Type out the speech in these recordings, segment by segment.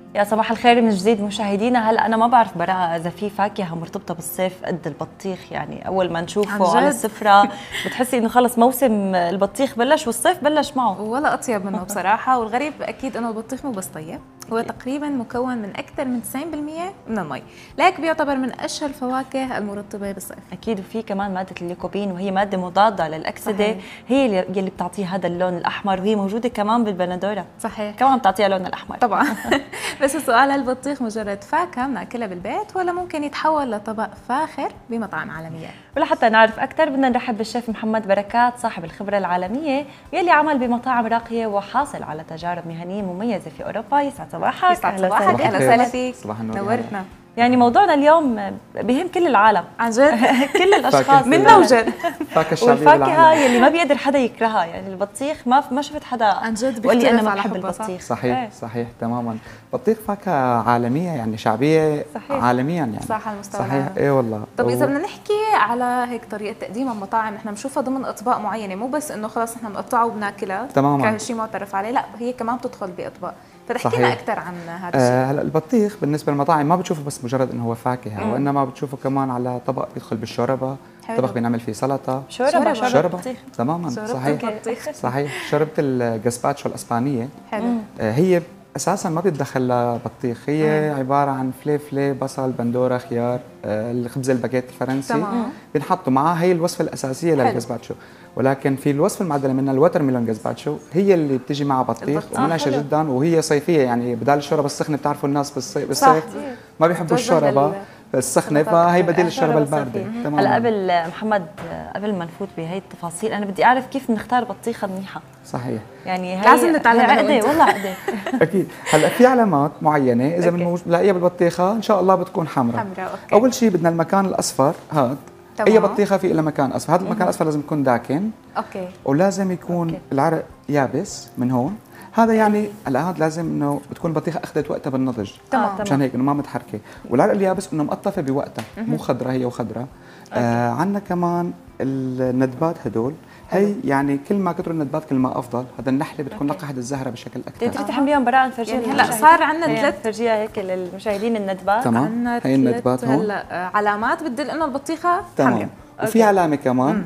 يا صباح الخير من جديد مشاهدينا. هلا انا ما بعرف براءة اذا في فاكهه مرتبطه بالصيف قد البطيخ، يعني اول ما نشوفه على السفره بتحسي انه خلص موسم البطيخ بلش والصيف بلش معه، ولا اطيب منه بصراحه. والغريب اكيد انه البطيخ مو بس طيب، هو تقريبا مكون من اكثر من 90% من المي، لهيك بيعتبر من اشهر الفواكه المرطبه بالصيف. اكيد. وفي كمان ماده الليكوبين وهي ماده مضاده للاكسده، صحيح. هي اللي بتعطيه هذا اللون الاحمر، وهي موجوده كمان بالبندوره، صحيح، كمان بتعطيها اللون الاحمر طبعا. بس السؤال، هل البطيخ مجرد فاكهه بناكلها بالبيت ولا ممكن يتحول لطبق فاخر بمطاعم عالميه؟ ولحتى نعرف اكثر بدنا نرحب بالشيف محمد بركات صاحب الخبره العالميه يلي عمل بمطاعم راقيه وحاصل على تجارب مهنيه مميزه في اوروبا. يسعد صباحك. يسعد صباحك، اهلا وسهلا فيك، نورتنا. يعني موضوعنا اليوم بهم كل العالم عن جد. كل الاشخاص من موجد. والفاكهه يلي ما بيقدر حدا يكرهها، يعني البطيخ ما شفت حدا عن جد بيقول لي انا ما بحب البطيخ. صحيح صحيح تماما. بطيخ فاكهه عالميه، يعني شعبيه، صحيح. عالميا يعني صح على المستوى صحيح. اي والله. طب اذا بدنا نحكي على هيك طريقه تقديم المطاعم، احنا بنشوفها ضمن اطباق معينه، مو بس انه خلص احنا بنقطعه وبناكلها تماما كشيء معترف عليه، لا هي كمان بتدخل باطباق، فتحكي لنا اكثر عن هذا الشيء. هلا البطيخ بالنسبه للمطاعم ما بتشوفه بس مجرد انه هو فاكهه، وانما بتشوفه كمان على طبق بيدخل بالشوربه، طبق بنعمل فيه سلطه، شوربه تماما. صحيح صحيح. شوربه الجاسباتشو الاسبانيه، حلو. هي اساسا ما بيتدخل بطيخ، هي عباره عن فليفله، بصل، بندوره، خيار، الخبز الباجيت الفرنسي بنحطه معاه. هي الوصفه الاساسيه للجاسباتشو، ولكن في الوصفه المعدله منها الوتر ميلون جاسباتشو هي اللي بتيجي مع بطيخ ومنعشه جدا، وهي صيفيه، يعني بدال الشوربه السخنه بتعرفوا الناس بالصيف ما بيحبوا الشوربه السخنه، فهي بديل الشوربه البارده. هلا قبل محمد، قبل ما نفوت بهي التفاصيل، انا بدي اعرف كيف بنختار بطيخه منيحه. صحيح، يعني لازم نتعلم عقده، والله عقده. اكيد. هلا في علامات معينه اذا بنلاقيها بالبطيخه ان شاء الله بتكون حمراء. اول شيء بدنا المكان الاصفر هذا، اي بطيخه في لها مكان اصفر، هذا المكان الاصفر لازم يكون داكن، ولازم يكون العرق يابس من هون. هذا يعني هذا لازم انه بتكون البطيخه اخذت وقتها بالنضج، عشان هيك انه ما متحركه، والعرق اليابس انه مقطفه بوقتها، مو خضره هي وخضره. عندنا كمان الندبات هدول، هي يعني كل ما كثروا الندبات كل ما افضل. هذا النحله بتكون لقحت الزهره بشكل اكثر. بدك تحمليهم براءة نفرجيها. يعني هلا صار عندنا ثلاث، فرجيها هيك للمشاهدين الندبات. تمام، هي الندبات هون هلا علامات بتدل انه البطيخه حمراء. وفي علامه كمان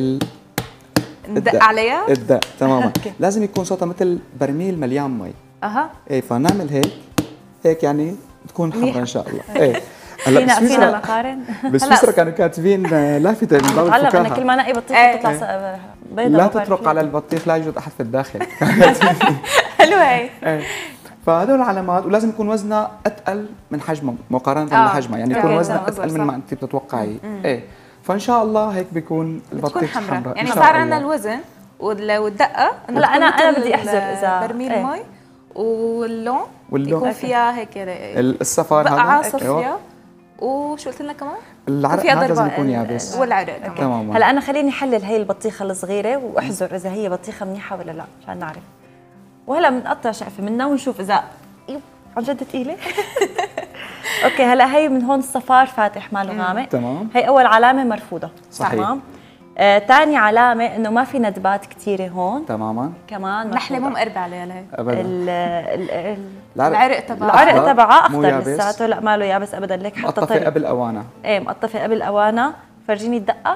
ندق عليها الدق تماما. لازم يكون صوتها مثل برميل مليان مي. ايه، فنعمل هيك يعني تكون حمراء ان شاء الله. ايه. هلا فينا نقارن. بسويسرا كانوا كاتبين لافته من باب الفكاهه، انه كل ما نقي بطيخه تطلع بيضاء، لا تطرق على البطيخ، لا يوجد احد في الداخل. حلوه هي. فهدول العلامات، ولازم يكون وزنها اتقل من حجمه مقارنه بحجمها، يعني يكون وزنها اتقل من ما انت بتتوقعي. ايه، فان شاء الله هيك بيكون البطيخ حمراء. يعني صار عندنا الوزن والدقه. هلا انا بدي احذر اذا برميل مي، واللون يكون فيها هيك الصفار بقعه صفية، وشو قلت لنا كمان؟ العرق لازم يكون يابس، والعرق كمان. تماما. هلا انا خليني احلل هي البطيخه الصغيره واحذر اذا هي بطيخه منيحه ولا لا عشان نعرف. وهلا بنقطع شقفه منها ونشوف اذا عن جد ثقيله. اوكي، هلا هي من هون الصفار فاتح ماله غامق، تمام. هي اول علامه مرفوضه. صحيح. تمام. ثاني علامه انه ما في ندبات كثيره هون، تماما. كمان نحله مو مقربه عليها لهيك ابدا. العرق تبعها اخضر لساته، لا ماله يابس ابدا، لك حتى مقطفه قبل اوانها. ايه، مقطفه قبل اوانها. فرجيني الدقه.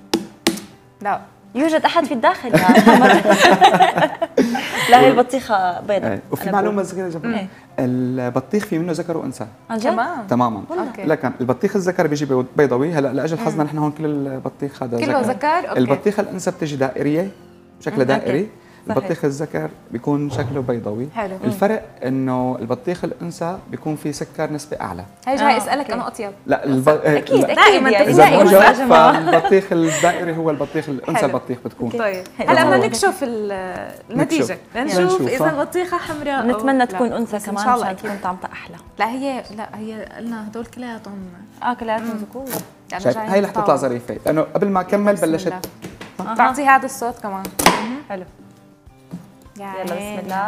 لا يوجد احد في الداخل يا محمد. لا، هي البطيخه بيضاء. وفي معلومه صغيره جدا، البطيخ في منه ذكر وانثى. عن جد؟ تماما. لكن البطيخ الذكر بيجي بيضاوي. هلا لاجل حظنا نحن هون كل البطيخ هذا كله ذكر. البطيخه الانثى بتجي دائريه، شكلها دائري. البطيخ الذكر بيكون شكله بيضاوي. حلو. الفرق انه البطيخ الانثى بيكون فيه سكر نسبه اعلى. هي جاي اسالك انه اطيب. لا اكيد دائما البطيخ الدائري هو البطيخ الانثى. البطيخ بتكون طيب. هلا بدنا نكشف النتيجه لنشوف اذا البطيخه حمراء. نتمنى تكون انثى كمان عشان تكون طعمتها احلى. لا هي قلنا هدول كلياتهم كلياتهم ذكور. هي رح تطلع ظريفه، لانه قبل ما اكمل بلشت تعطي هذا الصوت كمان. حلو. يلا بسم الله.